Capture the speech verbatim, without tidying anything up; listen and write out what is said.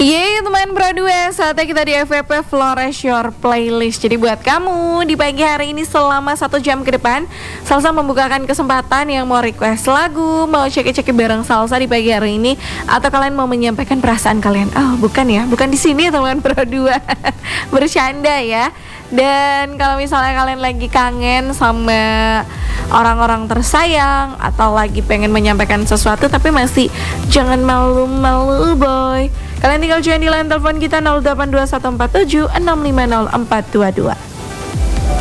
Yeay teman Pro dua, saatnya kita di F V P Flores Your Playlist. Jadi buat kamu di pagi hari ini selama satu jam ke depan, Salsa membukakan kesempatan yang mau request lagu, mau cek-cek bareng Salsa di pagi hari ini, atau kalian mau menyampaikan perasaan kalian. Oh bukan ya, bukan di sini teman Pro dua. Bercanda ya. Dan kalau misalnya kalian lagi kangen sama orang-orang tersayang, atau lagi pengen menyampaikan sesuatu tapi masih jangan malu-malu boy, kalian tinggal join di line telepon kita nol delapan dua satu empat tujuh enam lima nol empat dua dua.